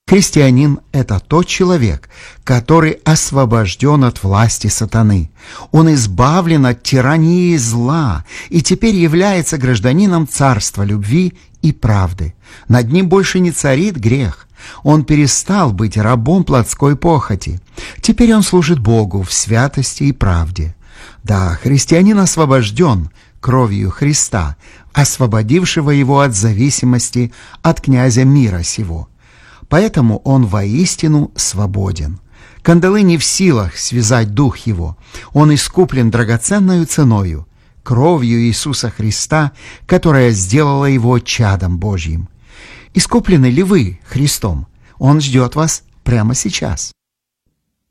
Христианин – это тот человек, который освобожден от власти сатаны. Он избавлен от тирании зла и теперь является гражданином царства любви и правды. Над ним больше не царит грех. Он перестал быть рабом плотской похоти. Теперь он служит Богу в святости и правде. Да, христианин освобожден кровью Христа, освободившего его от зависимости от князя мира сего. Поэтому он воистину свободен. Кандалы не в силах связать дух его. Он искуплен драгоценною ценою, кровью Иисуса Христа, которая сделала его чадом Божьим. Искуплены ли вы Христом? Он ждет вас прямо сейчас.